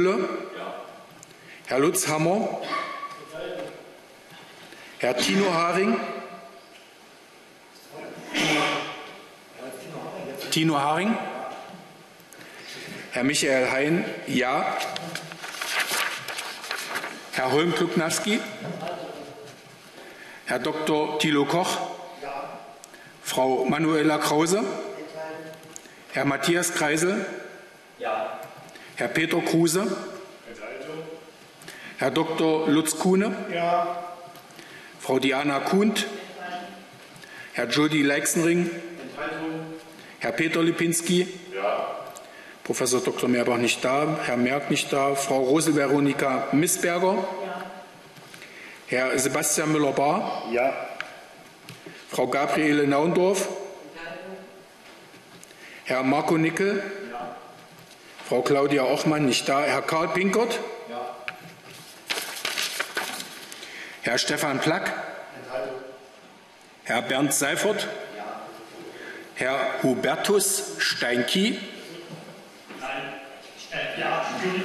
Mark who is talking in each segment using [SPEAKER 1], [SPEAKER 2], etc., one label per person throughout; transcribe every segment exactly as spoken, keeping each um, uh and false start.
[SPEAKER 1] Gülle, ja. Herr Lutz Hammer, Herr Tino Haring, Tino Haring, Herr Michael Hein, ja. Herr Holm-Kluknawski, Herr Doktor Thilo Koch, ja. Frau Manuela Krause, Herr Matthias Kreisel, ja. Herr Peter Kruse, Herr Doktor Lutz Kuhne, ja. Frau Diana Kuhnt, Herr Jody Leixenring, Herr Peter Lipinski, ja. Professor Doktor Meerbach nicht da, Herr Merck nicht da, Frau Rosel Veronika Missberger, ja. Herr Sebastian Müller-Bahr, ja. Frau Gabriele Naundorf, Herr Marco Nickel, ja. Frau Claudia Ochmann nicht da, Herr Karl Pinkert, ja. Herr Stefan Plack, Herr Bernd Seifert, ja. Herr Hubertus Steinki, nein, äh, ja,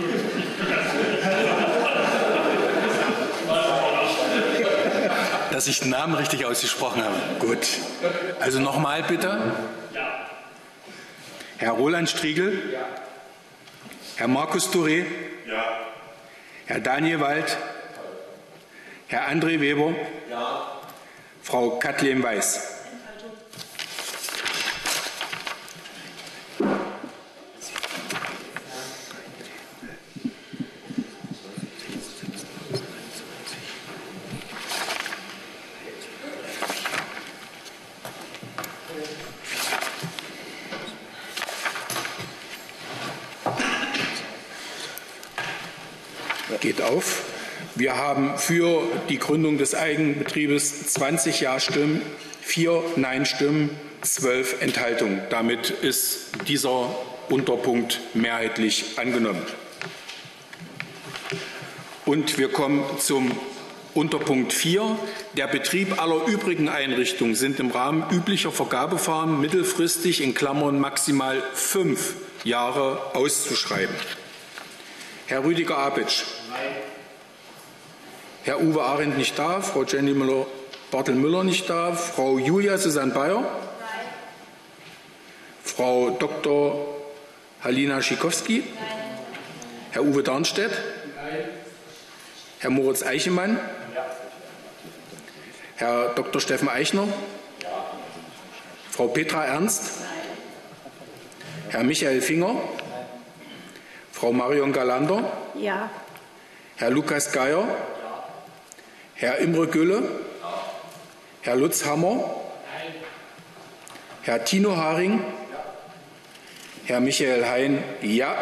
[SPEAKER 1] dass ich den Namen richtig ausgesprochen habe. Gut. Also nochmal bitte. Ja. Herr Roland Striegel, ja. Herr Markus Touré, ja. Herr Daniel Wald, Herr André Weber, ja. Frau Kathleen Weiß. Geht auf. Wir haben für die Gründung des Eigenbetriebes zwanzig Ja-Stimmen, vier Nein-Stimmen, zwölf Enthaltungen. Damit ist dieser Unterpunkt mehrheitlich angenommen. Und wir kommen zum Unterpunkt vier. Der Betrieb aller übrigen Einrichtungen sind im Rahmen üblicher Vergabeverfahren mittelfristig in Klammern maximal fünf Jahre auszuschreiben. Herr Rüdiger Apitsch. Nein. Herr Uwe Arendt nicht da, Frau Jenny Müller-Bartel-Müller nicht da, Frau Julia Susanne Bayer. Nein. Frau Doktor Halina Schikowski. Nein. Herr Uwe Darnstedt. Nein. Herr Moritz Eichemann. Ja. Herr Doktor Steffen Eichner. Ja. Frau Petra Ernst. Nein. Herr Michael Finger. Nein. Frau Marion Galander. Ja. Herr Lukas Geier. Ja. Herr Imre Gülle. Ja. Herr Lutz Hammer. Nein. Herr Tino Haring. Ja. Herr Michael Hein. Ja.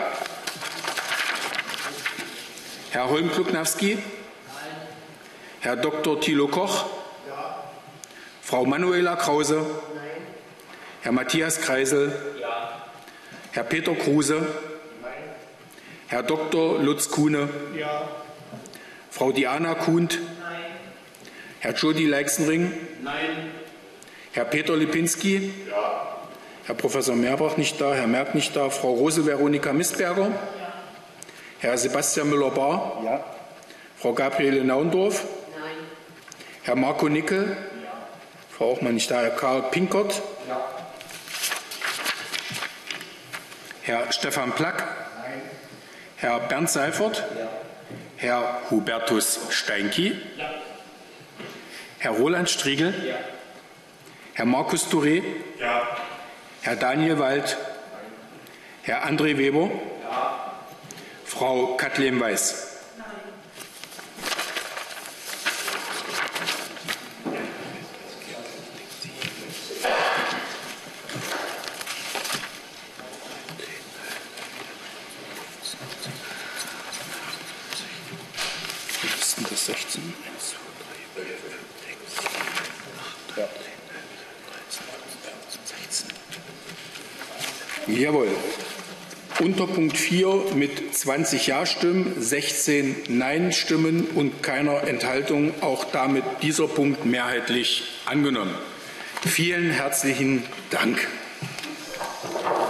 [SPEAKER 1] Herr Holm-Kluknawski. Nein. Herr Doktor Thilo Koch. Ja. Frau Manuela Krause. Nein. Herr Matthias Kreisel. Ja. Herr Peter Kruse. Nein. Herr Doktor Lutz Kuhne. Ja. Frau Diana Kuhnt. Nein. Herr Jody Leixenring. Nein. Herr Peter Lipinski. Ja. Herr Professor Meerbach nicht da, Herr Merck nicht da, Frau Rosel Veronika Missberger. Ja. Herr Sebastian Müller-Bahr. Ja. Frau Gabriele Naundorf. Nein. Herr Marco Nickel. Ja. Frau Ochmann nicht da, Herr Karl Pinkert. Ja. Herr Stefan Plack. Nein. Herr Bernd Seifert. Ja. Herr Hubertus Steinki. Ja. Herr Roland Striegel. Ja. Herr Markus Touré. Ja. Herr Daniel Wald. Nein. Herr André Weber. Ja. Frau Kathleen Weiß. Das sechzehn, eins, zwei, drei, vier, fünf, sechs, sieben, acht, neun, zehn, elf, dreizehn, vierzehn, sechzehn. Jawohl. Unterpunkt vier mit zwanzig Ja-Stimmen, sechzehn Nein-Stimmen und keiner Enthaltung. Auch damit dieser Punkt mehrheitlich angenommen. Vielen herzlichen Dank.